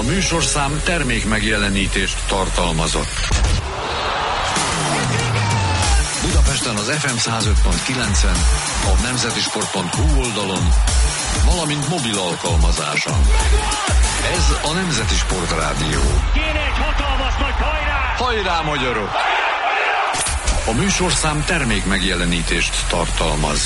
A műsorszám termék megjelenítést tartalmazott. Budapesten az FM 105.9-en, a nemzetisport.hu oldalon, valamint mobil alkalmazáson. Ez a Nemzeti Sport Rádió. Kéne egy hatalmas nagy hajrá! Hajrá, magyarok! A műsorszám termék megjelenítést tartalmaz.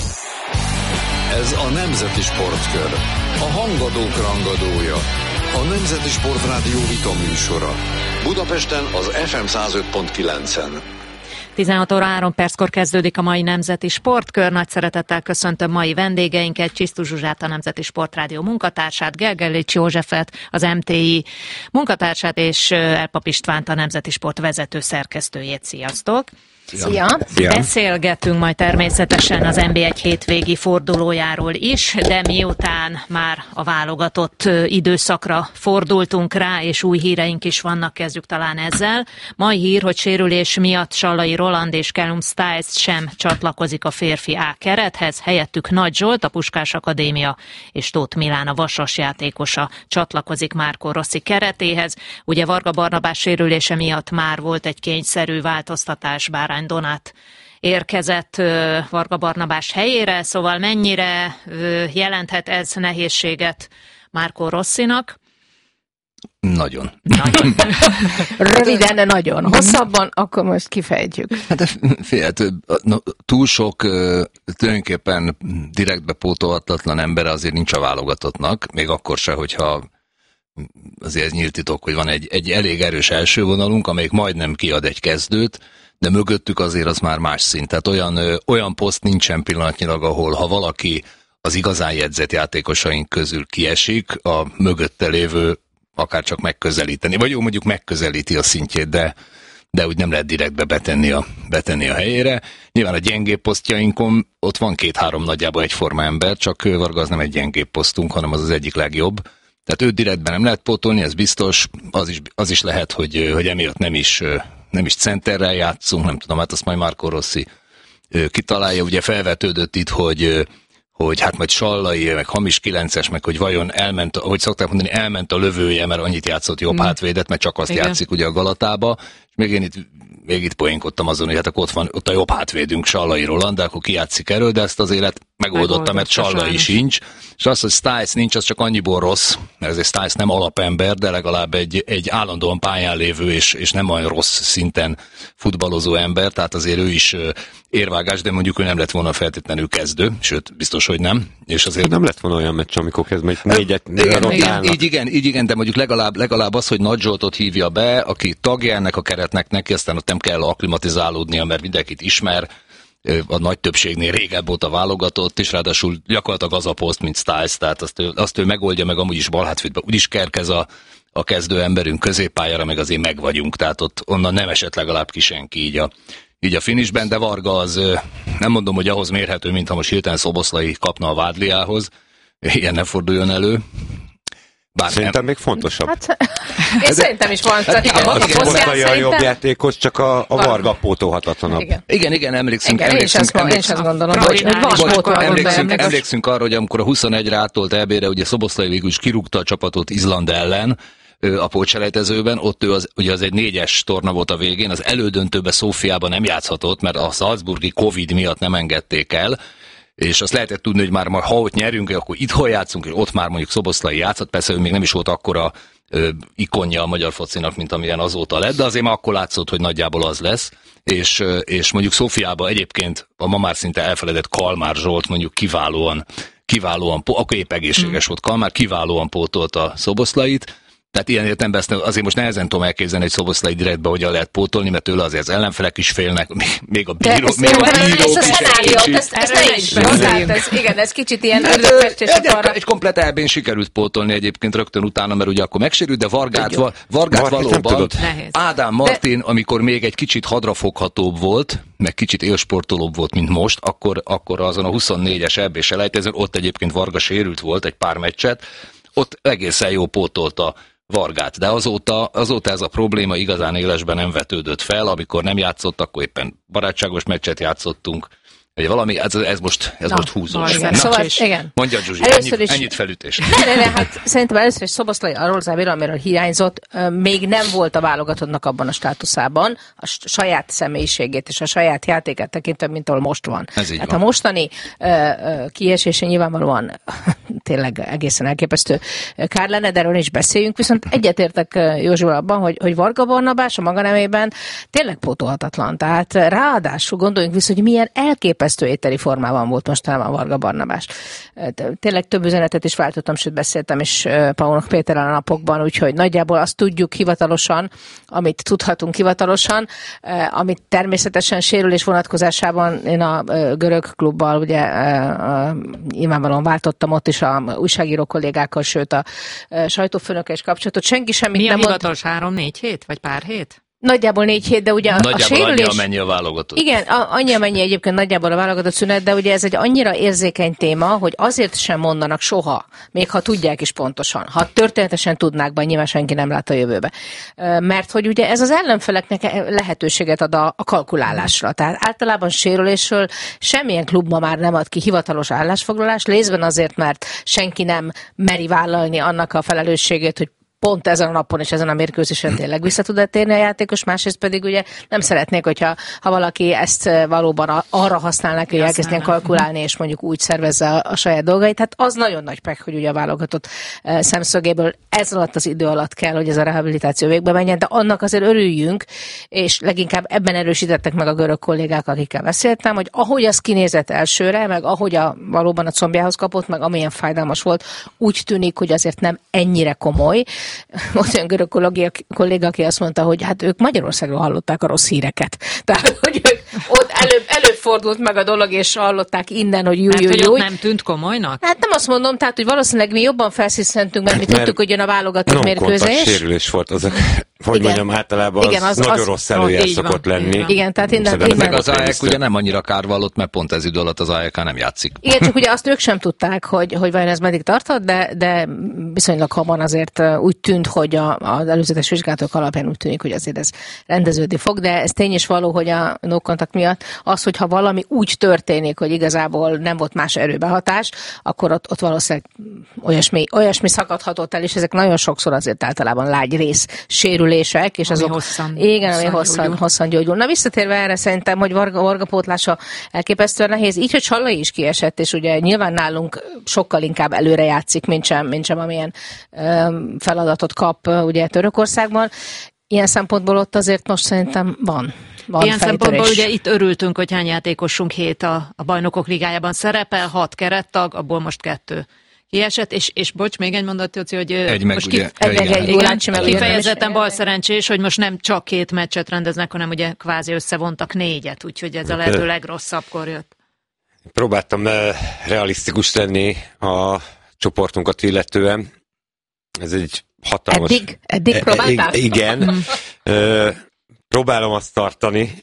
Ez a Nemzeti Sportkör. A hangadók rangadója. A Nemzeti Sport Rádió vitaműsora. Budapesten az FM 105.9-en. 16 óra 3 perckor kezdődik a mai Nemzeti Sportkör. Nagy szeretettel köszöntöm mai vendégeinket, Csisztu Zsuzsát, a Nemzeti Sportrádió munkatársát, Gergelylics Józsefet, az MTI munkatársát, és Elpap Istvánt, a Nemzeti Sport vezető szerkesztőjét. Sziasztok! Szia! Beszélgetünk majd természetesen az NB1 hétvégi fordulójáról is, de miután már a válogatott időszakra fordultunk rá, és új híreink is vannak, kezdjük talán ezzel. Mai hír, hogy sérülés miatt Sallai Roland és Callum Styles sem csatlakozik a férfi A kerethez, helyettük Nagy Zsolt, a Puskás Akadémia, és Tóth Milán, a Vasas játékosa csatlakozik Marco Rossi keretéhez. Ugye Varga Barnabás sérülése miatt már volt egy kényszerű változtatás, Bárány Donát érkezett Varga Barnabás helyére, szóval mennyire jelenthet ez nehézséget Marco Rossinak? Nagyon. Röviden, de nagyon. Hosszabban, akkor most kifejtjük. Hát túl sok tulajdonképpen direktbe pótolhatatlan ember azért nincs a válogatottnak, még akkor se, hogyha azért ez nyílt titok, hogy van egy elég erős első vonalunk, amelyik majdnem kiad egy kezdőt, de mögöttük azért az már más szint. Tehát olyan poszt nincsen pillanatnyilag, ahol ha valaki az igazán jegyzett játékosaink közül kiesik, a mögötte lévő akár csak megközelíteni, vagy jó, mondjuk megközelíti a szintjét, de úgy nem lehet direktbe betenni a helyére. Nyilván a gyengébb posztjainkon ott van 2-3 nagyjából egyforma ember, csak Varga az nem egy gyengébb posztunk, hanem az egyik legjobb. Tehát őt direktben nem lehet pótolni, ez biztos, az is lehet, hogy emiatt nem is centerrel játszunk, nem tudom, hát azt majd Marco Rossi kitalálja. Ugye felvetődött itt, hogy hát majd Sallai, meg hamis 9-es, meg hogy vajon elment, ahogy szokták mondani, elment a lövője, mert annyit játszott jobb hátvédet, mert csak azt játszik ugye a Galatába, és még itt poénkodtam azon, hogy hát akkor ott a jobb hátvédünk, Sallai Roland, de akkor ki játszik erről, de ezt az élet megoldotta, mert Sallai sincs. És az, hogy Styles nincs, az csak annyiból rossz, mert ezért Styles nem alapember, de legalább egy állandóan pályán lévő és nem olyan rossz szinten futballozó ember, tehát azért ő is érvágás, de mondjuk ő nem lett volna feltétlenül kezdő, sőt, biztos, hogy nem. És azért nem lett volna olyan meccs, amikor kezd, hogy négyet így igen, de mondjuk legalább az, hogy Nagy Zsoltot hívja be, aki tagja ennek a keretnek, neki aztán ott nem kell akklimatizálódnia, mert mindenkit ismer, a nagy többségnél régebb óta válogatott, és ráadásul gyakorlatilag az a poszt, mint Styles, tehát azt ő megoldja, meg amúgy is balhátvédben, úgyis kerkez a kezdő emberünk középpályára, meg azért meg vagyunk, tehát ott onnan nem esett legalább ki senki így a finishben, de Varga az nem mondom, hogy ahhoz mérhető, mintha most hirtelen Szoboszlai kapna a Vádliához, ilyen ne forduljon elő. Szerintem még fontosabb. Hát, én szerintem is van. A Szoboszlai a jobb játékos, csak a Varga pótolhatatlanabb. Igen, emlékszünk. Én is azt gondolom, emlékszünk arra, hogy amikor a 21-re átolt EB-re, ugye Szoboszlai végül is kirúgta a csapatot Izland ellen, a pótselejtezőben, ott ő ugye az egy 4-es torna volt a végén, az elődöntőbe Szófiában nem játszhatott, mert a salzburgi Covid miatt nem engedték el, és azt lehetett tudni, hogy már ha ott nyerünk, akkor itthon játszunk, és ott már mondjuk Szoboszlai játszott, persze ő még nem is volt akkora ikonja a magyar focinak, mint amilyen azóta lett, de azért már akkor látszott, hogy nagyjából az lesz, és mondjuk Szófiában egyébként a ma már szinte elfeledett Kalmár Zsolt mondjuk kiválóan, akkor épp egészséges volt Kalmár, kiválóan pótolta Szoboszlait. Tehát ilyen értelemben azért most nehezen tudom elképzelni, hogy Szoboszlai direktbe hogyan lehet pótolni, mert tőle azért az ellenfelek is félnek, még a bíró. Ezt a szenáriót, ezt ne is hozzátesz. Igen, ez kicsit ilyen egy komplet elbén sikerült pótolni egyébként rögtön utána, mert ugye akkor megsérült, de Vargát valóban Ádám Martin, amikor még egy kicsit hadrafoghatóbb volt, meg kicsit élsportolóbb volt, mint most, akkor azon a 24-es EB-selejtezőn, ott egyébként Varga sérült volt egy pár meccset, ott egészen jó pótolta Vargát, de azóta ez a probléma igazán élesben nem vetődött fel, amikor nem játszott, akkor éppen barátságos meccset játszottunk, Valami, ez most húzós. Szóval, igen. Mondja, Zsuzsi, ennyit felütés. Hát szerintem először is Szoboszlai arról Závér, amiről hiányzott, még nem volt a válogatottnak abban a státuszában, a saját személyiségét és a saját játékát tekintve, mint ahol most van. Hát a mostani kiesése nyilvánvalóan tényleg egészen elképesztő kár lenne, de erről is beszéljünk, viszont egyetértek Józsival abban, hogy Varga Barnabás a maga nemében tényleg pótolhatatlan. Tehát ráadásul gondoljunk vissza, hogy milyen elképesztő éteri formában volt mostanában Varga Barnabás. Tényleg több üzenetet is váltottam, sőt beszéltem is Paulnak Péterrel a napokban, úgyhogy nagyjából azt tudjuk hivatalosan, amit tudhatunk hivatalosan, amit természetesen sérülés vonatkozásában én a görög klubbal ugye nyilvánvalóan váltottam ott is a újságíró kollégákkal, sőt a sajtófőnökkel is kapcsolatot. Senki semmit nem mond. Mi a hivatalos 3-4 hét, vagy pár hét? Nagyjából 4 hét, de ugye a sérülés... annyi, amennyi a válogatott. Igen, annyi, amennyi egyébként nagyjából a válogatott szünet, de ugye ez egy annyira érzékeny téma, hogy azért sem mondanak soha, még ha tudják is pontosan. Ha történetesen tudnák, bár nyilván senki nem lát a jövőbe. Mert hogy ugye ez az ellenfeleknek lehetőséget ad a kalkulálásra. Tehát általában sérülésről semmilyen klub ma már nem ad ki hivatalos állásfoglalást, részben azért, mert senki nem meri vállalni annak a felelősségét, hogy pont ezen a napon és ezen a mérkőzésen tényleg vissza tud térni a játékos, másrészt pedig ugye nem szeretnék, hogyha valaki ezt valóban arra használnak, hogy elkezdjen kalkulálni, és mondjuk úgy szervezze a saját dolgait. Hát az nagyon nagy pek, hogy ugye a válogatott szemszögéből ez alatt az idő alatt kell, hogy ez a rehabilitáció végbe menjen, de annak azért örüljünk, és leginkább ebben erősítettek meg a görög kollégák, akikkel beszéltem, hogy ahogy az kinézett elsőre, meg ahogy valóban a combjához kapott, meg amilyen fájdalmas volt, úgy tűnik, hogy azért nem ennyire komoly. Most olyan görög kolléga, aki azt mondta, hogy hát ők Magyarországról hallották a rossz híreket. Tehát, hogy ők ott előfordult meg a dolog, és hallották innen, hogy hogy nem tűnt komolynak? Hát nem azt mondom, tehát, hogy valószínűleg mi jobban felszisztentünk, mert mi tudtuk, hogy jön a válogatott mérkőzés. Sérülés volt azok. Hogy mondjam, általában igen, az nagyon rossz előjel szokott lenni. Igen, tehát innen meg az AEK ugye nem annyira kárvallott, mert pont ez idő alatt az AEK nem játszik. Igen, csak ugye azt ők sem tudták, hogy vajon ez meddig tartott, de viszonylag hamar azért úgy tűnt, hogy az előzetes vizsgálatok alapján úgy tűnik, hogy azért ez rendeződni fog, de ez tény is való, hogy a no contact miatt az, hogyha valami úgy történik, hogy igazából nem volt más erőbehatás, akkor ott valószínűleg olyasmi szakadhatott el, és ezek nagyon sokszor azért általában lágy rész sérülések, és azok hosszan gyógyul. Na visszatérve erre, szerintem, hogy Varga pótlása elképesztően nehéz, így, hogy Sallai is kiesett, és ugye nyilván nálunk sokkal inkább előre játszik, mint sem amilyen feladatot kap ugye Törökországban. Ilyen szempontból ott azért most szerintem van ilyen szempontból ugye itt örültünk, hogy hány játékosunk 7 a Bajnokok Ligájában szerepel, 6 kerettag, abból most 2 kiesett, és bocs, még egy mondat, Jóci, hogy most kifejezetten balszerencsés, hogy most nem csak 2 meccset rendeznek, hanem ugye kvázi összevontak 4-et, úgyhogy ez a lehető legrosszabbkor jött. Próbáltam realisztikus lenni a csoportunkat illetően. Ez egy hatalmas... Eddig próbáltál? Igen. Próbálom azt tartani,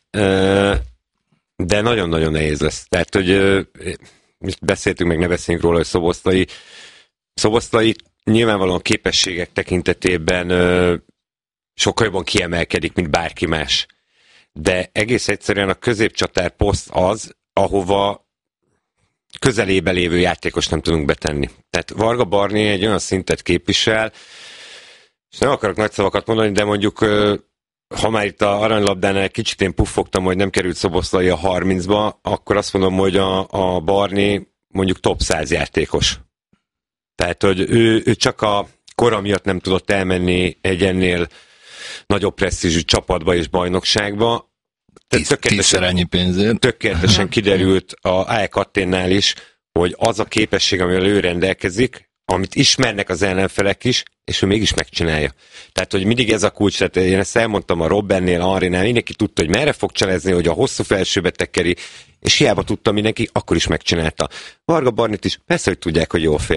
de nagyon-nagyon nehéz lesz. Tehát, hogy beszéltünk, meg ne beszéljünk róla, hogy Szoboszlai nyilvánvalóan képességek tekintetében sokkal jobban kiemelkedik, mint bárki más. De egész egyszerűen a középcsatár poszt az, ahova közelébe lévő játékos nem tudunk betenni. Tehát Varga Barni egy olyan szintet képvisel, és nem akarok nagy szavakat mondani, de mondjuk ha már itt a aranylabdánál egy kicsit én puffogtam, hogy nem került Szoboszlai a 30-ba, akkor azt mondom, hogy a Barni mondjuk top 100 játékos. Tehát, hogy ő csak a kora miatt nem tudott elmenni egy ennél nagyobb presztízsű csapatba és bajnokságba. Tízszer ennyi pénzért. Tökéletesen kiderült a AEK Athénnál is, hogy az a képesség, amivel ő rendelkezik, amit ismernek az ellenfelek is, és ő mégis megcsinálja. Tehát, hogy mindig ez a kulcs, tehát én ezt elmondtam a Robbennél, Henrinál, mindenki tudta, hogy merre fog cselezni, hogy a hosszú felsőbe tekeri, és hiába tudta mindenki, akkor is megcsinálta. Varga Barnit is persze, hogy tudják, hogy jól fél.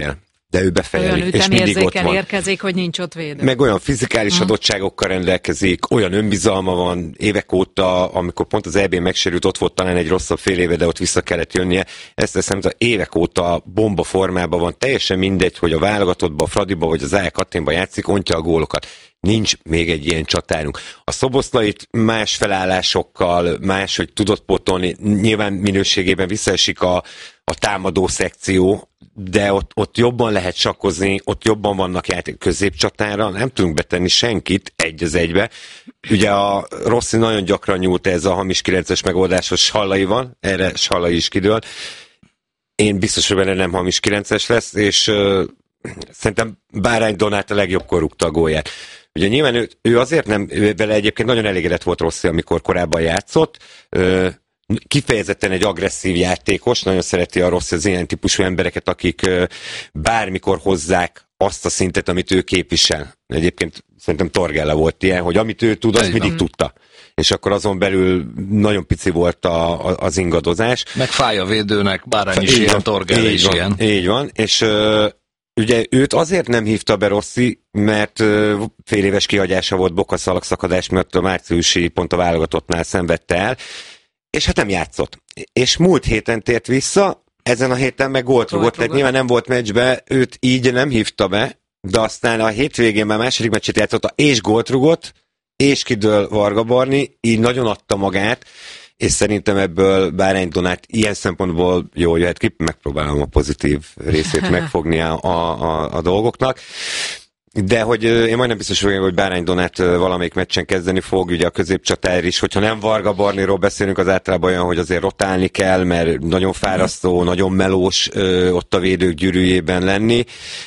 de ő befejeli, olyan és mindig ott ütemérzékkel van. érkezik, hogy nincs ott védő. Meg olyan fizikális adottságokkal rendelkezik, olyan önbizalma van évek óta, amikor pont az EB-n megsérült, ott volt talán egy rosszabb fél éve, de ott vissza kellett jönnie. Ezt teszem, hogy évek óta bomba formában van, teljesen mindegy, hogy a válogatottba, a Fradiba vagy az AEK Athénba játszik, ontja a gólokat. Nincs még egy ilyen csatárunk. A Szoboszlait más felállásokkal, más, hogy tudott pótolni, nyilván minőségében visszaesik a támadó szekció, de ott jobban lehet sakkozni, ott jobban vannak játék középcsatára, nem tudunk betenni senkit egy az egybe. Ugye a Rossi nagyon gyakran nyúlt ez a hamis 9-es megoldáshoz, Sallai van, erre Sallai is kidől. Én biztos, hogy benne nem hamis 9-es lesz, és szerintem Bárány Donát a legjobbkor rúgta a gólját. Ugye nyilván ő azért nem, vele egyébként nagyon elégedett volt Rossi, amikor korábban játszott, kifejezetten egy agresszív játékos, nagyon szereti a Rossi az ilyen típusú embereket, akik bármikor hozzák azt a szintet, amit ő képvisel. Egyébként szerintem Torgella volt ilyen, hogy amit ő tud, azt mindig tudta. És akkor azon belül nagyon pici volt az ingadozás. Meg fáj a védőnek, Bárány is ilyen, Torgella is ilyen. Így van, és ugye őt azért nem hívta be Rossi, mert fél éves kihagyása volt bokaszalagszakadás miatt a márciusi pont a válogatottnál szenvedte el, és hát nem játszott. És múlt héten tért vissza, ezen a héten meg gólt rúgott, tehát nyilván nem volt meccsbe, őt így nem hívta be, de aztán a hétvégén már második meccset játszotta, és gólt rúgott, és kidől Varga Barni, így nagyon adta magát, és szerintem ebből Bárány Donát ilyen szempontból jól jöhet ki, megpróbálom a pozitív részét megfogni a dolgoknak. De hogy én majdnem biztos vagyok, hogy Bárány Donát valamelyik meccsen kezdeni fog, ugye a középcsatár is, hogyha nem Varga Barniról beszélünk, az általában olyan, hogy azért rotálni kell, mert nagyon fárasztó, nagyon melós ott a védők gyűrűjében lenni,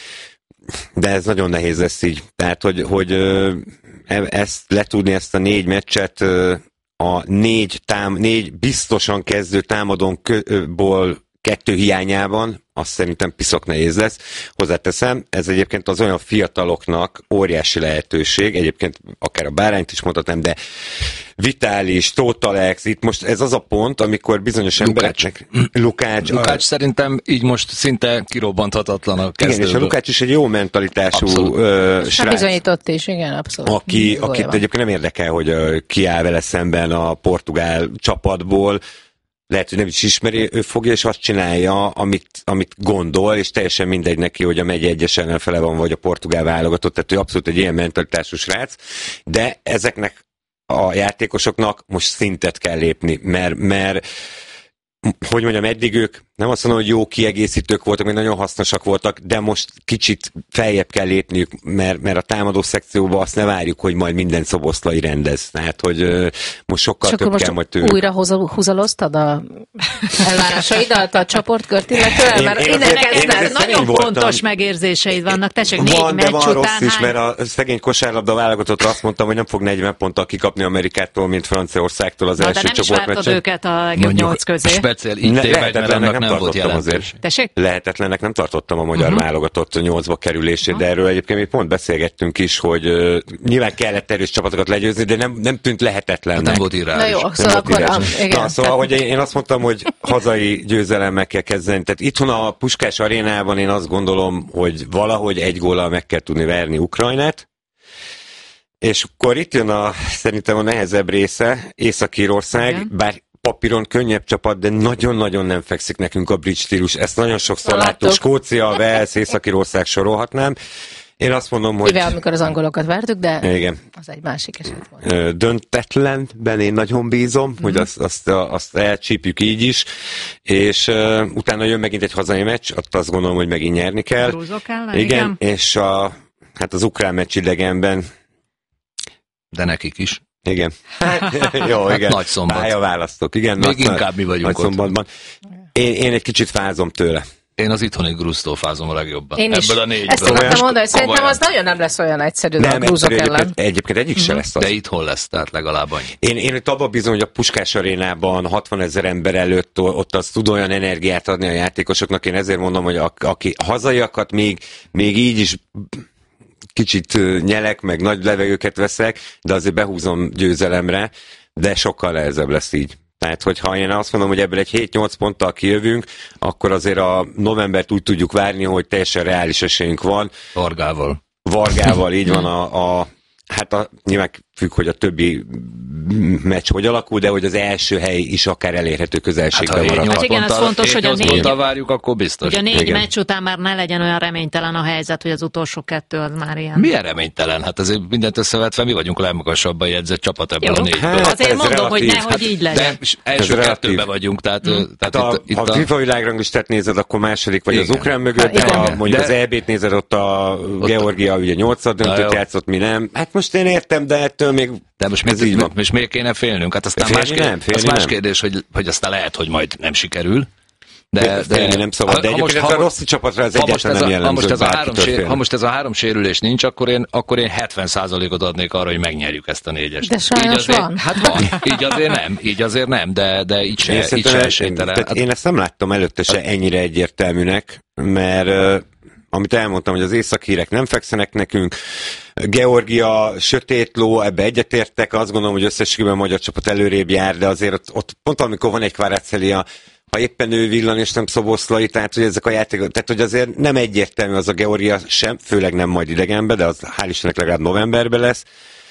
de ez nagyon nehéz lesz így. Tehát, hogy ezt letudni, ezt a 4 meccset a 4 biztosan kezdő támadónkból 2 hiányában, azt szerintem piszok nehéz lesz. Hozzáteszem, ez egyébként az olyan fiataloknak óriási lehetőség, egyébként akár a Bárányt is mondhatnám, de Vitális, Tóth Alex, itt most ez az a pont, amikor bizonyos embereknek... Lukács szerintem így most szinte kirobbanthatatlan a kezdőből. Igen, és a Lukács is egy jó mentalitású srác. Bizonyított is, igen, abszolút. Akit egyébként nem érdekel, hogy ki áll vele szemben a portugál csapatból, lehet, hogy nem is ismeri, ő fogja és azt csinálja, amit gondol, és teljesen mindegy neki, hogy a megye egyes ellenfele van, vagy a portugál válogatott, tehát ő abszolút egy ilyen mentalitású srác, de ezeknek a játékosoknak most szintet kell lépni, mert hogy mondjam, eddig ők nem azt mondom, hogy jó kiegészítők voltak, még nagyon hasznosak voltak, de most kicsit feljebb kell lépniük, mert a támadó szekcióban azt ne várjuk, hogy majd minden Szoboszlai rendez. Tehát, hogy most sokkal több kell majd tőlük. Újra húzaloztad a elvárásaidat a csoportkört illetően? Mert nagyon fontos megérzéseid vannak. Tessék, 4 meccs van után rossz is, mert a szegény kosárlabda válogatottra azt mondtam, hogy nem fog 40 ponttal kikapni Amerikától, mint Franciaországtól az első csoportmeccsen. De nem is őket a legjobb 8 közé. Speciál így téved, mert annak nem volt jelentős. Lehetetlennek nem tartottam a magyar válogatott 8-ba kerülését, de erről egyébként mi pont beszélgettünk is, hogy nyilván kellett erős csapatokat legyőzni, de nem tűnt lehetetlennek. Nem volt irreális. Na jó, szóval akkor... Szóval, hogy én azt mondtam, hogy hazai győzelemmel kell kezdeni. Tehát itthon a Puskás arénában én azt gondolom, hogy valahogy 1 góllal meg kell tudni verni Ukrajnát, és akkor itt jön szerintem a nehezebb része, Észak-Írország, bár papíron könnyebb csapat, de nagyon-nagyon nem fekszik nekünk a bridge stílus. Ezt nagyon sokszor láttuk. Skócia, Wales, Észak-Írország sorolhatnám. Én azt mondom, hogy... Mivel amikor az angolokat vártuk, de igen. Az egy másik eset volt. Döntetlenben én nagyon bízom, hogy azt elcsípjük így is, és utána jön megint egy hazai meccs, ott azt gondolom, hogy megint nyerni kell. Grúzok ellen, igen. És az ukrán meccs idegenben. De nekik is. Igen. Jó, igen. Nagy szombat. Pályaválasztok, igen. Még inkább mi vagyunk nagy szombatban. Én egy kicsit fázom tőle. Én az itthoni grúztól fázom a legjobban. Én is. Ebből a 4-ből. Ezt akartam mondani, hogy szerintem az nagyon nem lesz olyan egyszerű a grúzok ellen. Egyébként egyik se lesz az. De itthon lesz, tehát legalább annyi. Én itt abban bízom, hogy a Puskás arénában 60 000 ember előtt ott az tud olyan energiát adni a játékosoknak. Én ezért mondom, hogy aki hazaiakat még így is kicsit nyelek, meg nagy levegőket veszek, de azért behúzom győzelemre, de sokkal nehezebb lesz így. Tehát, hogyha én azt mondom, hogy ebből egy 7-8 ponttal kijövünk, akkor azért a novembert úgy tudjuk várni, hogy teljesen reális esélyünk van. Vargával, így van nyilván függ, hogy a többi meccs hogy alakul, de hogy az első hely is akár elérhető közelségben marad. Hát igen, az fontos, hogy a 4 várjuk, akkor biztos. Hogy a 4 meccs után már ne legyen olyan reménytelen a helyzet, hogy az utolsó 2 az már ilyen. Milyen reménytelen? Hát azért mindent összevetve mi vagyunk a legmagasabban jegyzett csapat ebből a 4-ből. Azért mondom, hogy nehogy így legyen. De első 2-ben vagyunk, tehát... Ha a FIFA világranglistát nézed, akkor második vagy az ukrán mögött, de ha mondjuk az EB-t nézed, ott a Georgia ugye 8-at döntött játszott, mi nem. Hát most én értem, de ettől még... De most miért kéne félnünk? Hát aztán más kérdés, hogy aztán lehet, hogy majd nem sikerül. De nem szabad, de egyébként ez a rossz csapatra ez egyáltalán nem jellemző. Ha most ez a 3 sérülés nincs, akkor én 70%-ot adnék arra, hogy megnyerjük ezt a 4-est. De sajnos van. Hát van. Így azért nem, de így se esélytelen. Én ezt nem láttam előtte se ennyire egyértelműnek, mert amit elmondtam, hogy az észak-hírek nem fekszenek nekünk, Georgia, sötét ló, ebbe egyetértek, azt gondolom, hogy összességében a magyar csapat előrébb jár, de azért ott pont amikor van egy Kvaratskhelia, ha éppen ő villan és nem Szoboszlai, tehát hogy ezek a játékok, tehát hogy azért nem egyértelmű az a Georgia sem, főleg nem majd idegenbe, de az hál' Istennek legalább novemberben lesz.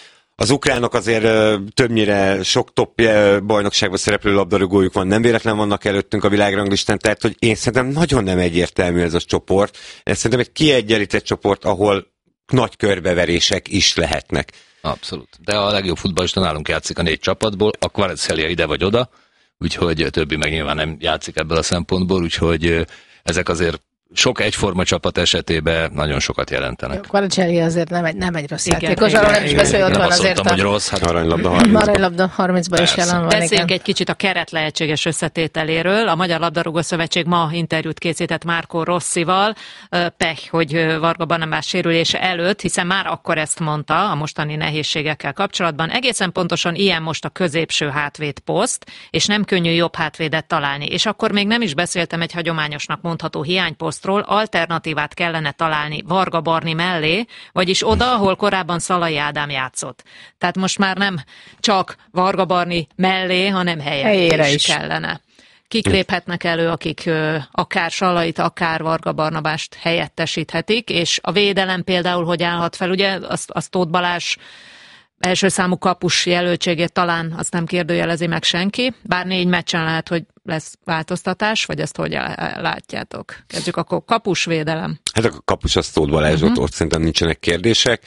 Az ukránok azért többnyire sok top bajnokságban szereplő labdarúgójuk van, nem véletlen vannak előttünk a világranglistán, tehát hogy én szerintem nagyon nem egyértelmű ez a csoport. Ez szerintem egy kiegyenlített csoport, ahol nagy körbeverések is lehetnek. Abszolút. De a legjobb futballista nálunk játszik a 4 csapatból, a Kvaratskhelia ide vagy oda, úgyhogy a többi meg nyilván nem játszik ebből a szempontból, úgyhogy ezek azért sok egyforma csapat esetében nagyon sokat jelentenek. Kvaratskhelia azért nem egy rossz játékos, arról nem is beszélj, ott van azért hogy rossz, hát aranylabda 30-ban is jelen van. Beszéljünk egy kicsit a keret lehetséges összetételéről. A Magyar Labdarúgó Szövetség ma interjút készített Marco Rossival. Pech, hogy Varga Barnabás sérülése előtt, hiszen már akkor ezt mondta a mostani nehézségekkel kapcsolatban. Egészen pontosan ilyen most a középső hátvéd poszt, és nem könnyű jobb hátvédet találni. És akkor még nem is beszéltem egy hagyományosnak mondható hiányposztról, alternatívát kellene találni Varga Barni mellé, vagyis oda, ahol korábban Szalai Ádám játszott. Tehát most már nem csak Varga Barni mellé, hanem helyére is kellene. Kik léphetnek elő, akik akár Salait, akár Varga Barnabást helyettesíthetik, és a védelem például hogy állhat fel, ugye azt Tóth Balázs első számú kapus jelöltségét talán azt nem kérdőjelezi meg senki, bár 4 meccsen lehet, hogy lesz változtatás, vagy ezt hogy látjátok? Kezdjük akkor kapusvédelem. Hát a kapus az Tóth Balázs, ott szerintem nincsenek kérdések.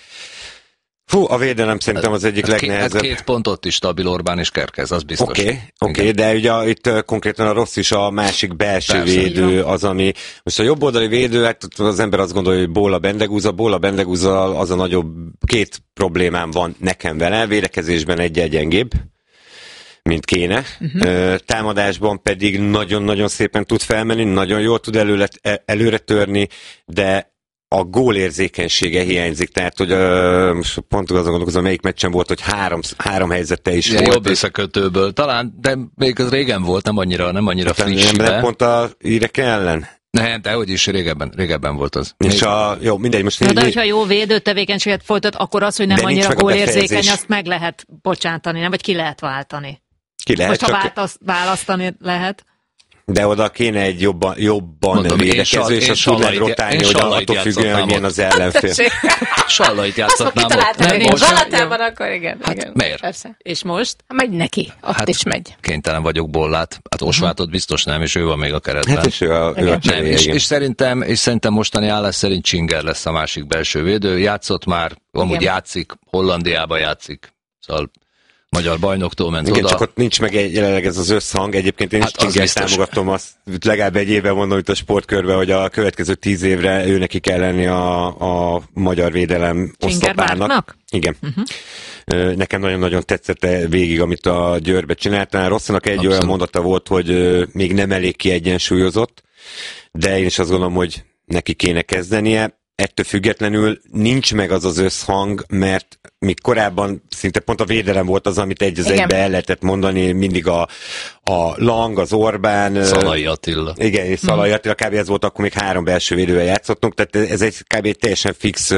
A védelem szerintem az egyik legnehezebb. 2 pont ott is stabil Orbán és Kerkez, az biztos. Oké, de ugye itt konkrétan a Rossz is a másik belső védő az, ami... Most a jobboldali védő, hát az ember azt gondolja, hogy Bola Bendegúza az a nagyobb 2 problémám van nekem vele, védekezésben egy gyengébb, mint kéne. Támadásban pedig nagyon-nagyon szépen tud felmenni, nagyon jól tud előre törni, de a gólérzékenysége hiányzik, tehát hogy most pont azon gondolkozom, melyik meccsen volt, hogy 3 helyzete is volt. Jobb összekötőből talán, de még az régen volt, nem annyira friss. Nem pont a Írek ellen? Nem, de hogy is régebben volt az. És jó, mindegy, most... De hogyha jó védő tevékenységet folytat, akkor az, hogy nem annyira gólérzékeny, azt meg lehet bocsátani, nem? Vagy ki lehet váltani? Most ha választani lehet. De oda kéne egy jobban védekező, és azt tudnád rotálni, hogy attól függően, hogy milyen az ellenfél. Sallait játszhatnám ott. Galatában akkor igen. Miért? Persze. És most? Megy neki, ott is megy. Kénytelen vagyok Bollát. Hát Osvátot biztos nem, és ő van még a keretben. Hát és ő a és szerintem mostani állás szerint Csinger lesz a másik belső védő. Játszott már, amúgy játszik, Hollandiában játszik. Szóval magyar bajnoktól ment oda. Csak ott nincs meg jelenleg ez az összhang. Egyébként én is Csingert támogatom, azt legalább egy évben mondom itt a sportkörben, hogy a következő 10 évre ő neki kell lenni a magyar védelem oszlopának. Igen. Nekem nagyon-nagyon tetszett végig, amit a Győrbe csináltál. Rosszanak egy olyan mondata volt, hogy még nem elég kiegyensúlyozott, de én is azt gondolom, hogy neki kéne kezdenie. Ettől függetlenül nincs meg az összhang, mert még korábban szinte pont a védelem volt az, amit egybe el lehetett mondani, mindig a Lang, az Orbán... Szalai Attila. Igen, és Szalai Attila, kb. Ez volt, akkor még 3 belső védővel játszottunk, tehát ez egy kb. Teljesen fix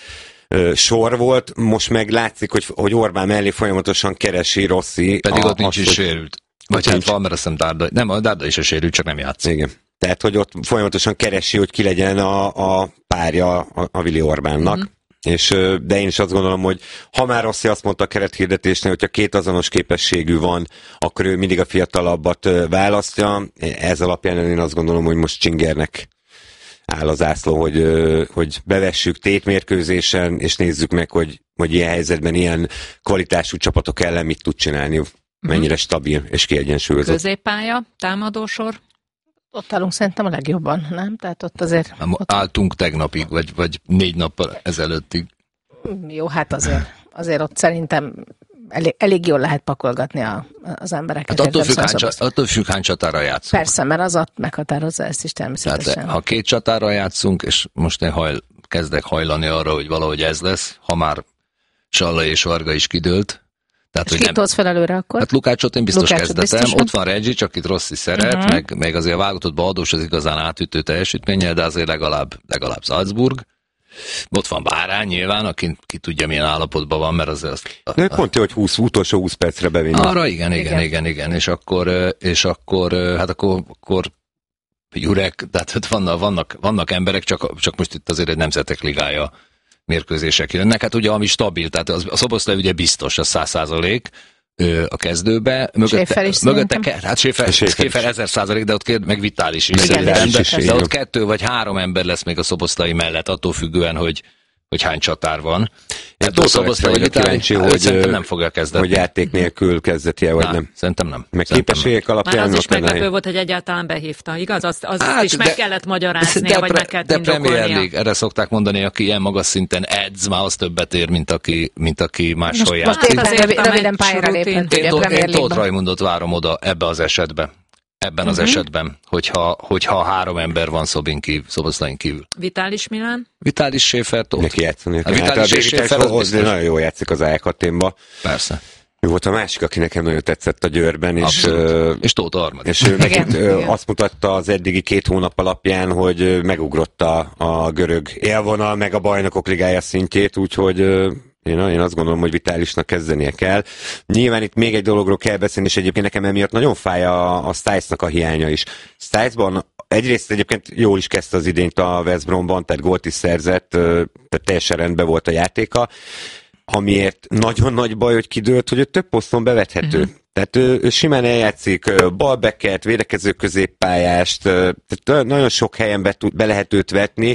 sor volt, most meg látszik, hogy Orbán mellé folyamatosan keresi Rossi. Pedig ott nincs is sérült. Vagy hát van, mert azt hiszem a Dárda is a sérült, csak nem játszik. Igen. Tehát, hogy ott folyamatosan keresi, hogy ki legyen a párja a Vili Orbánnak. De én is azt gondolom, hogy ha már Rossi azt mondta a kerethirdetésnél, hogyha két azonos képességű van, akkor ő mindig a fiatalabbat választja. Ez alapján én azt gondolom, hogy most Csingernek áll az zászló, hogy bevessük tétmérkőzésen, és nézzük meg, hogy ilyen helyzetben, ilyen kvalitású csapatok ellen mit tud csinálni, mennyire stabil és kiegyensúlyozott. Középpálya, támadósor? Ott állunk szerintem a legjobban, nem? Tehát ott azért... Álltunk tegnapig, vagy 4 nappal ezelőttig. Jó, hát azért ott szerintem elég jól lehet pakolgatni az embereket. Hát attól függ, hány csatára játszunk. Persze, mert az meghatározza ezt is természetesen. Tehát, ha 2 csatára játszunk, és most én kezdek hajlani arra, hogy valahogy ez lesz, ha már Salla és Varga is kidőlt. Tehát, és kit hozz fel előre akkor? Hát Lukácsot én biztos kezdetem. Ott van Reggic, akit Rossi szeret, meg azért a válogatottban adós az igazán átütő teljesítménnyel, de azért legalább Salzburg. Ott van Bárány nyilván, aki ki tudja milyen állapotban van, mert azért... Pont jó, hogy utolsó 20 percre bevinni. Arra igen. És akkor Jurek, tehát vannak emberek, csak most itt azért egy nemzetek ligája mérkőzések jönnek. Hát ugye ami stabil, tehát a Szoboszlai ugye biztos, a 100% a kezdőbe. Schäfer is hát Schäfer 1000%, de ott meg Vitális is. De ott 2 vagy 3 ember lesz még a Szoboszlai mellett, attól függően, hogy hány csatár van. Hát Szoboszlai vagy kíváncsi, hogy nem fogja kezdeni. Hogy játék nélkül kezdetje, vagy nem? Szerintem nem. Meg képességek alapján... Már az is meglepő volt, hogy egyáltalán behívta, igaz? Azt is meg kellett magyaráznia, vagy meg kellett indokolnia. De Premier League, erre szokták mondani, aki ilyen magas szinten edz, már az többet ér, mint aki máshol játszik. Most éppen röviden pályára lépett, ugye a Premier League-ben. Én Tóth Rajmundot várom oda ebbe az esetben. Ebben az esetben, hogyha 3 ember van Szoboszlain kívül. Vitális Milán? Vitális Schäfer, Tóth. Neki játszani. Vitális Schäfer nagyon jól játszik az AEK-témba. Persze. Ő volt a másik, aki nekem nagyon tetszett a Győrben. És Tóth harmadik. És ő megint azt mutatta az eddigi 2 hónap alapján, hogy megugrott a görög élvonal, meg a Bajnokok Ligája szintjét, úgyhogy... Én azt gondolom, hogy Vitálisnak kezdenie kell. Nyilván itt még egy dologról kell beszélni, és egyébként nekem emiatt nagyon fáj a Stiles-nak a hiánya is. Stiles-ban egyrészt egyébként jól is kezdte az idényt a West Bromban, tehát gólt is szerzett, tehát teljesen rendben volt a játéka, amiért nagyon nagy baj, hogy kidőlt, hogy ő több poszton bevethető. Tehát ő simán eljátszik balbeket, védekező középpályást, tehát nagyon sok helyen be lehet őt vetni.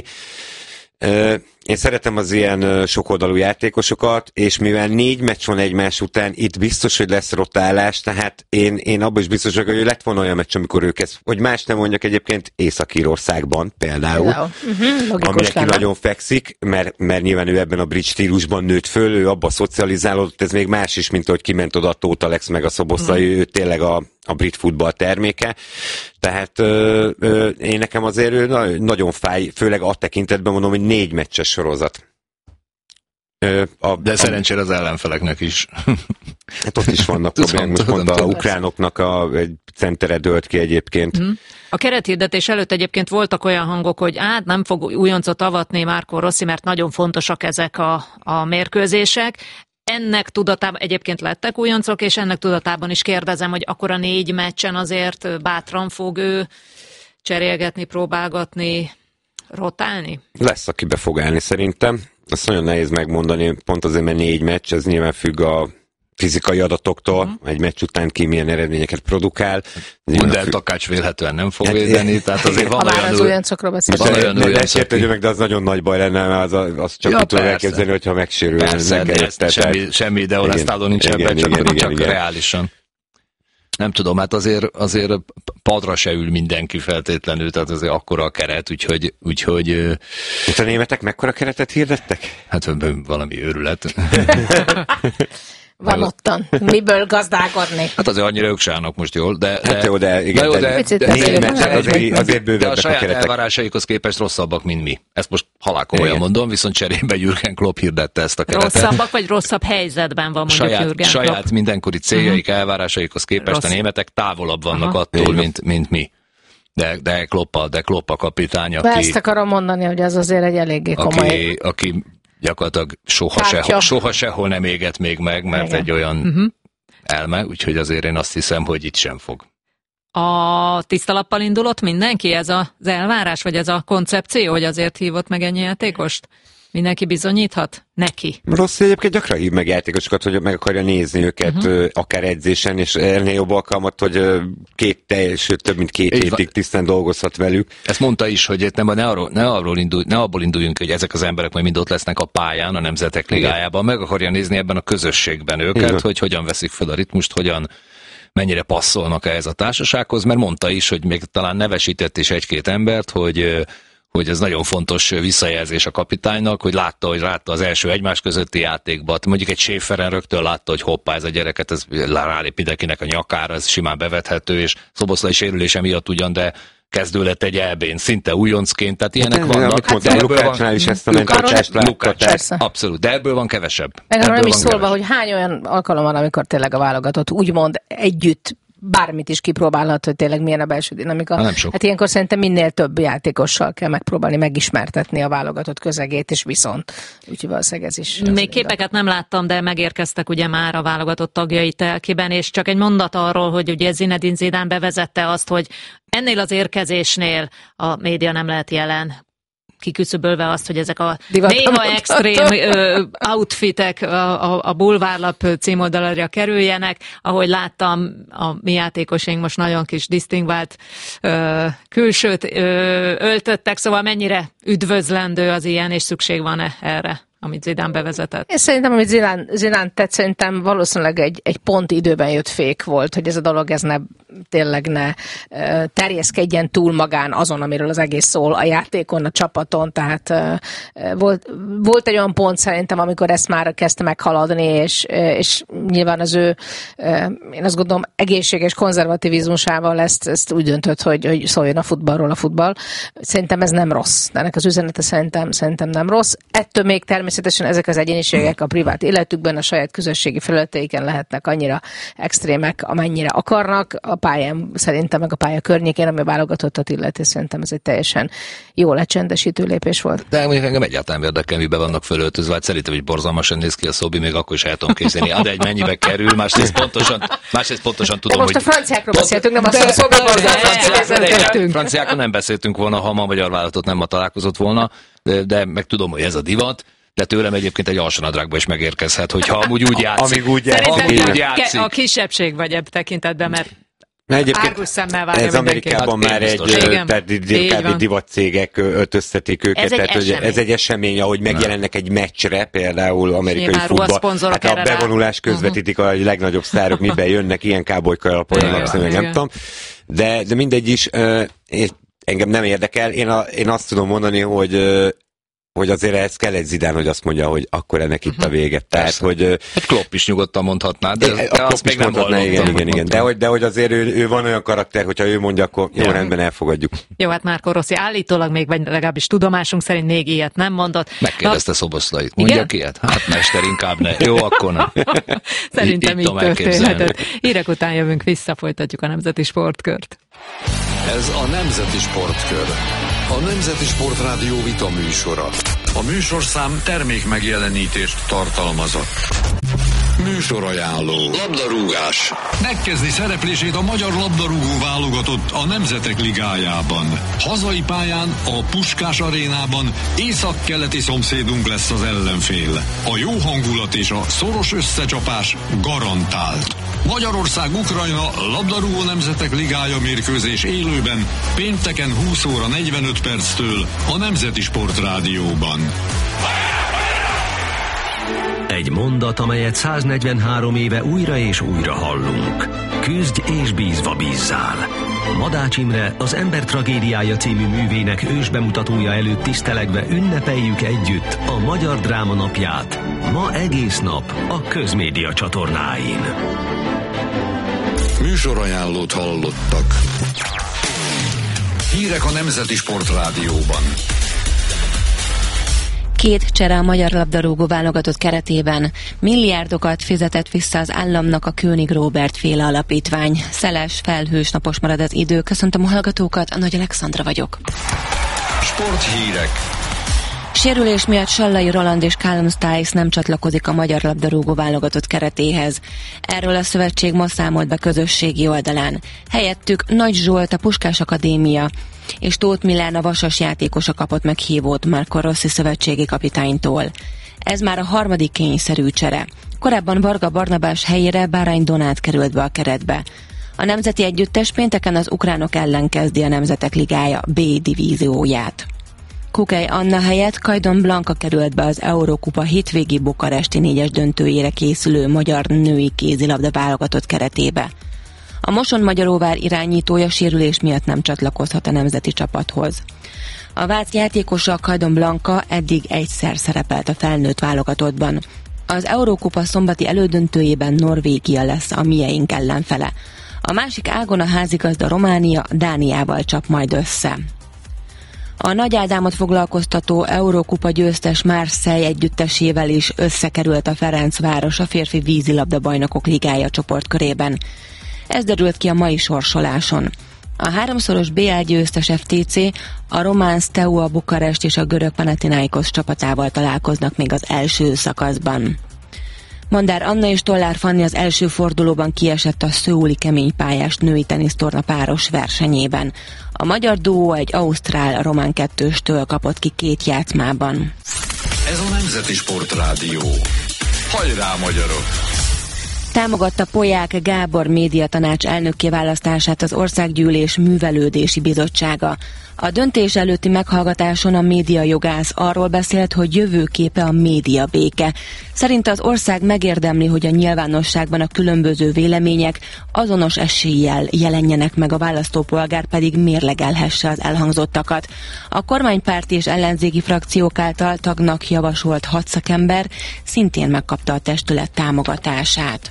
Én szeretem az ilyen sokoldalú játékosokat, és mivel 4 meccs van egymás után, itt biztos, hogy lesz rotálás, tehát én abban is biztos vagyok, hogy lett volna olyan meccs, amikor ő kezd, hogy más nem mondjak egyébként Észak-Írországban például, ami neki nagyon fekszik, mert nyilván ő ebben a bridge stílusban nőtt föl, ő abban szocializálódott, ez még más is, mint hogy kiment oda a Tóth Alex meg a Szoboszlai, ő tényleg a brit futball terméke. Tehát én nekem azért nagyon fáj, főleg a tekintetben mondom, hogy 4 meccses sorozat. De szerencsére az ellenfeleknek is. Hát ott is vannak problémák, most pont a ukránoknak egy centere dőlt ki egyébként. A kerethirdetés előtt egyébként voltak olyan hangok, hogy nem fog újoncot avatni Marco Rossi, mert nagyon fontosak ezek a mérkőzések. Ennek tudatában egyébként lettek újoncok, és ennek tudatában is kérdezem, hogy akkor a 4 meccsen azért bátran fog ő cserélgetni, próbálgatni, rotálni? Lesz, aki be fog állni szerintem. Azt nagyon nehéz megmondani, pont azért, mert 4 meccs, ez nyilván függ a fizikai adatoktól, egy meccs után ki milyen eredményeket produkál. Mundell Takács vélhetően nem fog védeni, tehát azért van olyan... az újoncokról beszélünk. Meg, de az nagyon nagy baj lenne, mert az csak úgy tudom elképzelni, hogyha megsérül. Persze, semmi ideolesztáló nincs ebben, csak reálisan. Nem tudom, hát azért padra se ül mindenki feltétlenül, tehát azért akkora a keret, úgyhogy... Itt a németek mekkora keretet hirdettek? Hát valami őrület. Van ottan. Miből gazdálkodni? Hát azért annyira ők se állnak most jól, de... Hát jó, de igen. Azért bővebbek a saját elvárásaikhoz képest rosszabbak, mint mi. Ezt most halálkomolyan mondom, viszont cserébe Jürgen Klopp hirdette ezt a keretet. Rosszabbak vagy rosszabb helyzetben van mondjuk Jürgen Klopp? Saját mindenkori céljaik, elvárásaikhoz képest a németek távolabb vannak attól, mint mi. De Klopp a kapitány, aki... Ezt akarom mondani, hogy az azért egy eléggé komoly... Aki gyakorlatilag soha sehol nem éget még meg, mert egy olyan elme, úgyhogy azért én azt hiszem, hogy itt sem fog. A tiszta lappal indulott mindenki, ez az elvárás, vagy ez a koncepció, hogy azért hívott meg ennyi játékost? Mindenki bizonyíthat neki? Rossz egyébként gyakran hív meg játékosokat, hogy meg akarja nézni őket, akár edzésen, és ennél jobb alkalmat, hogy több mint 2 hétig tisztán dolgozhat velük. Ezt mondta is, hogy ne abból induljunk, hogy ezek az emberek majd mind ott lesznek a pályán, a Nemzetek Ligájában, meg akarja nézni ebben a közösségben őket, hogy hogyan veszik fel a ritmust, mennyire passzolnak ehhez a társasághoz, mert mondta is, hogy még talán nevesített is 1-2 embert, hogy ez nagyon fontos visszajelzés a kapitánynak, hogy látta az első egymás közötti játékban. Mondjuk egy Schäferen rögtön látta, hogy hoppá, ez a gyereket, ez rálép mindenkinek a nyakára, ez simán bevethető, és Szoboszlai sérülése miatt ugyan, de kezdő lett egy EB-n, szinte újoncként, tehát ilyenek vannak. Lukácsnál is ezt a mentalitást láttatás. Abszolút, de ebből van kevesebb. Nem is szólva, hogy hány olyan alkalom van, amikor tényleg a válogatott úgymond együtt bármit is kipróbálhat, hogy tényleg milyen a belső dinamika. Hát ilyenkor szerintem minél több játékossal kell megpróbálni megismertetni a válogatott közegét, és viszont. Úgyhogy valószínűleg ez is. Még képeket nem láttam, de megérkeztek ugye már a válogatott tagjai telkiben, és csak egy mondat arról, hogy ugye Zinedine Zidane bevezette azt, hogy ennél az érkezésnél a média nem lehet jelen, kiküszöbölve azt, hogy ezek a néha extrém outfitek a bulvárlap címoldalára kerüljenek. Ahogy láttam, a mi játékosaink most nagyon kis disztingvált külsőt öltöttek, szóval mennyire üdvözlendő az ilyen, és szükség van-e erre, amit Zidane bevezetett? Én szerintem, amit Zidane tett, szerintem valószínűleg egy pont időben jött fék volt, hogy ez a dolog tényleg ne terjeszkedjen túl magán azon, amiről az egész szól, a játékon, a csapaton, tehát volt egy olyan pont szerintem, amikor ezt már kezdte meghaladni, és nyilván az ő, én azt gondolom, egészséges konzervativizmusával ezt úgy döntött, hogy szóljon a futballról a futball. Szerintem ez nem rossz, de ennek az üzenete szerintem nem rossz. Ettől még természetesen ezek az egyéniségek a privát életükben, a saját közösségi felületeiken lehetnek annyira extrémek, amennyire akarnak. A pályán szerintem, meg a pálya környékén, ami válogatottat illeti, szerintem ez egy teljesen jó lecsendesítő lépés volt. De mondjuk engem egyáltalán érdekel, miben vannak fölöltözve, hát szerintem, hogy borzalmasan néz ki a Szobi, még akkor is el tudom képzelni. De egy mennyibe kerül, másrészt pontosan tudom, de most a franciákról beszéltünk, nem azt mondom, hogy franciákról nem beszéltünk volna, ha ma a magyar vállalatot nem ma találkozott volna, de meg tudom, hogy ez a divat. De tőlem egyébként egy alsónadrágba is megérkezhet, hogyha amúgy úgy játszik. Szerintem a kisebbség vagy ebb tekintetben, mert árgus szemmel várja ez Amerikában már egy divatcégek öltöztetik őket, ez egy esemény, ahogy megjelennek egy meccsre, például amerikai futball. Hát a bevonulás közvetítik a legnagyobb sztárok, miben jönnek, ilyen kábolyka alapoljanak, nem tudom. De mindegy is, engem nem érdekel. Én azt tudom mondani, hogy azért ez kell egy Zidane, hogy azt mondja, hogy akkor ennek itt a vége. Tehát, hogy egy Klopp is nyugodtan mondhatná, de azt még nem mondhatná, igen. De hogy azért ő van olyan karakter, hogyha ő mondja, akkor jó, rendben, elfogadjuk. Jó, hát Marco Rossi állítólag még, vagy legalábbis tudomásunk szerint még ilyet nem mondott. Megkérdezte Szoboszlait. Mondjak ilyet? Hát mester, inkább ne. Jó, akkor nem. Szerintem így történhetett. Hírek után jövünk vissza, folytatjuk a Nemzeti Sportkört. Ez a Nemzeti Sportkör. A Nemzeti Sportrádió vita műsora. A műsorszám termék megjelenítést tartalmazott. Műsorajánló. Labdarúgás. Megkezdi szereplését a magyar labdarúgó válogatott a Nemzetek Ligájában. Hazai pályán, a Puskás arénában észak-keleti szomszédunk lesz az ellenfél. A jó hangulat és a szoros összecsapás garantált. Magyarország-Ukrajna labdarúgó Nemzetek Ligája mérkőzés élőben pénteken 20 óra 45 perctől a Nemzeti Sportrádióban. Egy mondat, amelyet 143 éve újra és újra hallunk. Küzdj és bízva bízzál. Madács Imre, az Ember tragédiája című művének ősbemutatója előtt tisztelegve ünnepeljük együtt a Magyar Dráma Napját. Ma egész nap a Közmédia csatornáin. Műsorajánlót hallottak. Hírek a Nemzeti Sportrádióban. 2 csere a magyar labdarúgó válogatott keretében. Milliárdokat fizetett vissza az államnak a König Róbert féle alapítvány. Szeles, felhős, napos marad az idő. Köszöntöm a hallgatókat, a Nagy Alexandra vagyok. Sporthírek. Sérülés miatt Sallai Roland és Callum Stiles nem csatlakozik a magyar labdarúgó válogatott keretéhez. Erről a szövetség ma számolt be közösségi oldalán. Helyettük Nagy Zsolt, a Puskás Akadémia és Tóth Milán, a Vasas játékosa kapott meghívót Marco Rossi szövetségi kapitánytól. Ez már a harmadik kényszerű csere. Korábban Varga Barnabás helyére Bárány Donát került be a keretbe. A nemzeti együttes pénteken az ukránok ellen kezdi a Nemzetek Ligája B divízióját. Kukej Anna helyett Kajdon Blanka került be az Eurókupa hétvégi bukaresti 4-es döntőjére készülő magyar női kézilabda válogatott keretébe. A Mosonmagyaróvár irányítója sérülés miatt nem csatlakozhat a nemzeti csapathoz. A vác játékosa Kajdon Blanka eddig egyszer szerepelt a felnőtt válogatottban. Az Eurókupa szombati elődöntőjében Norvégia lesz a mieink ellenfele. A másik ágon a házigazda Románia Dániával csap majd össze. A Nagy Ádámot foglalkoztató Eurókupa győztes Marseille együttesével is összekerült a Ferencváros a férfi vízilabda bajnokok ligája csoportkörében. Ez derült ki a mai sorsoláson. A háromszoros BL győztes FTC, a román Steaua Bukarest és a görög Panathinaikos csapatával találkoznak még az első szakaszban. Mondár Anna és Tollár Fanni az első fordulóban kiesett a szöuli keménypályás női tenisztorna páros versenyében. A magyar duó egy ausztrál-román kettőstől kapott ki 2 játszmában. Ez a Nemzeti Sportrádió. Hajrá, magyarok! Támogatta Polyák Gábor médiatanács elnökké választását az Országgyűlés Művelődési Bizottsága. A döntés előtti meghallgatáson a médiajogász arról beszélt, hogy jövőképe a médiabéke. Szerinte az ország megérdemli, hogy a nyilvánosságban a különböző vélemények azonos eséllyel jelenjenek meg, a választópolgár pedig mérlegelhesse az elhangzottakat. A kormánypárti és ellenzéki frakciók által tagnak javasolt 6 szakember szintén megkapta a testület támogatását.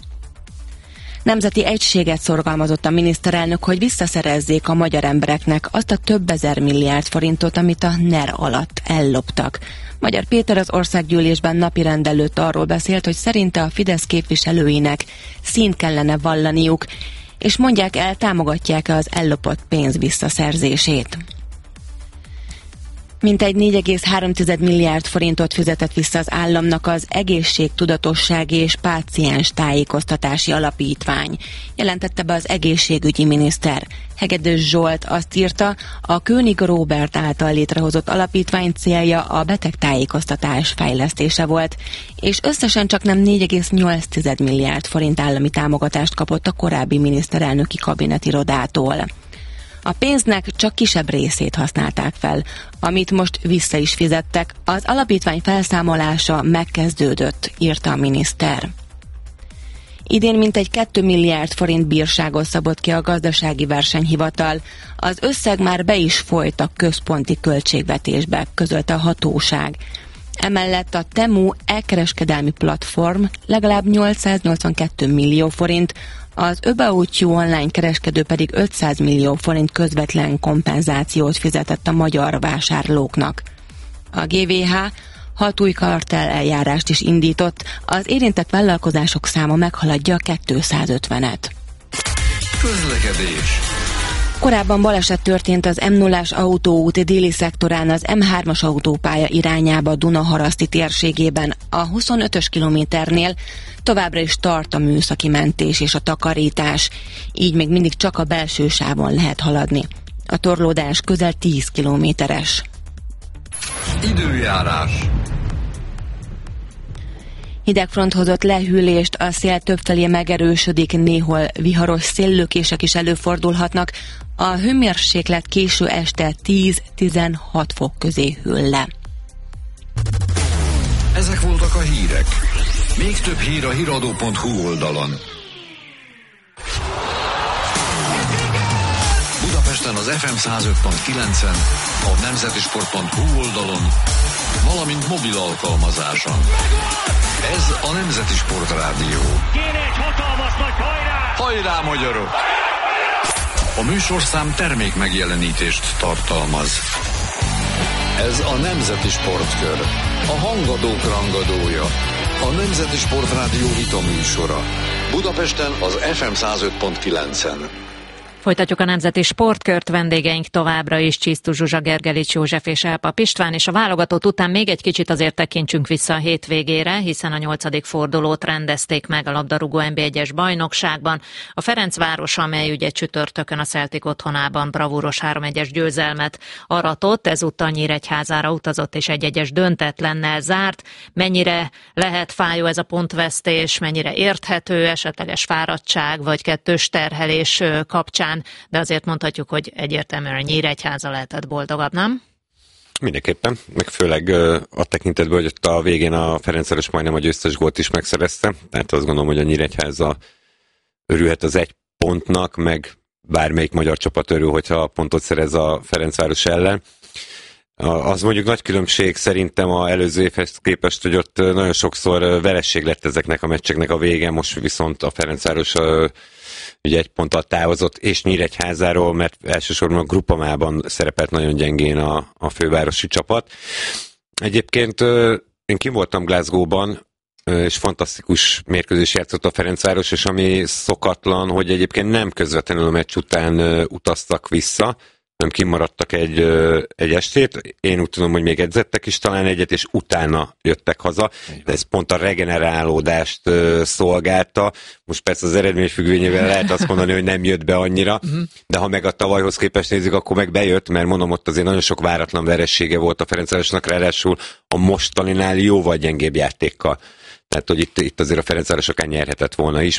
Nemzeti egységet szorgalmazott a miniszterelnök, hogy visszaszerezzék a magyar embereknek azt a több ezer milliárd forintot, amit a NER alatt elloptak. Magyar Péter az országgyűlésben napirend előtt arról beszélt, hogy szerinte a Fidesz képviselőinek színt kellene vallaniuk, és mondják el, támogatják-e az ellopott pénz visszaszerzését. Mintegy 4,3 milliárd forintot fizetett vissza az államnak az Egészségtudatossági és Páciens Tájékoztatási Alapítvány, jelentette be az egészségügyi miniszter. Hegedűs Zsolt azt írta, a König Róbert által létrehozott alapítvány célja a betegtájékoztatás fejlesztése volt, és összesen csak nem 4,8 milliárd forint állami támogatást kapott a korábbi miniszterelnöki kabinetirodától. A pénznek csak kisebb részét használták fel, amit most vissza is fizettek. Az alapítvány felszámolása megkezdődött, írta a miniszter. Idén mintegy 2 milliárd forint bírságot szabott ki a gazdasági versenyhivatal. Az összeg már be is folyt a központi költségvetésbe, közölte a hatóság. Emellett a Temu elkereskedelmi platform legalább 882 millió forint, az About You online kereskedő pedig 500 millió forint közvetlen kompenzációt fizetett a magyar vásárlóknak. A GVH 6 új kartell eljárást is indított, az érintett vállalkozások száma meghaladja a 250-et. Közlekedés. Korábban baleset történt az M0-ás autóút déli szektorán az M3-as autópálya irányába Dunaharaszti térségében, a 25-ös kilométernél. Továbbra is tart a műszaki mentés és a takarítás, így még mindig csak a belső sávon lehet haladni. A torlódás közel 10 kilométeres. Időjárás. Hidegfront hozott lehűlést, a szél többfelé megerősödik, néhol viharos széllökések is előfordulhatnak. A hőmérséklet késő este 10-16 fok közé hűl le. Ezek voltak a hírek. Még több hír a hiradó.hu oldalon. Budapesten az FM 105.9-en, a nemzetisport.hu oldalon, valamint mobil alkalmazáson. Ez a Nemzeti Sportrádió. Kéne egy hatalmas nagy hajrá! Hajrá, magyarok! A műsorszám termék megjelenítést tartalmaz. Ez a Nemzeti Sportkör. A hangadók rangadója. A Nemzeti Sportrádió vita műsora. Budapesten az FM 105.9-en. Folytatjuk a Nemzeti Sportkört, vendégeink továbbra is Csisztu Zsuzsa, Gergelics József és Elpap István, és a válogatott után még egy kicsit azért tekintsünk vissza a hétvégére, hiszen a 8. fordulót rendezték meg a labdarúgó NB1-es bajnokságban. A Ferencváros, amely ugye csütörtökön a Celtic otthonában bravúros 3-1-es győzelmet aratott, ezúttal Nyíregyházára utazott és 1-1-es döntetlennel zárt. Mennyire lehet fájó ez a pontvesztés, mennyire érthető, esetleges fáradtság vagy kettős terhelés kapcsán, de azért mondhatjuk, hogy egyértelműen a Nyíregyháza lehetett boldogabb, nem? Mindenképpen, meg főleg a tekintetből, hogy ott a végén a Ferencváros majdnem a győztes gólt is megszerezte, tehát azt gondolom, hogy a Nyíregyháza örülhet az 1 pontnak, meg bármelyik magyar csapat örül, hogyha pontot szerez a Ferencváros ellen. Az mondjuk nagy különbség szerintem az előző évhez képest, hogy ott nagyon sokszor vereség lett ezeknek a meccseknek a vége, most viszont a Ferencváros ugye 1 ponttal távozott, és Nyíregyházáról, mert elsősorban a Grupamában szerepelt nagyon gyengén a fővárosi csapat. Egyébként én kim voltam Glasgow-ban, és fantasztikus mérkőzés játszott a Ferencváros, és ami szokatlan, hogy egyébként nem közvetlenül a meccs után utaztak vissza, nem kimaradtak egy estét. Én úgy tudom, hogy még edzettek is talán egyet, és utána jöttek haza. De ez pont a regenerálódást szolgálta. Most persze az eredmény függvényével lehet azt mondani, hogy nem jött be annyira, de ha meg a tavalyhoz képest nézzük, akkor meg bejött, mert mondom, ott azért nagyon sok váratlan veressége volt a Ferencvárosnak, ráadásul a mostaninál jóval gyengébb játékkal. Tehát, hogy itt azért a Ferencváros akár nyerhetett volna is.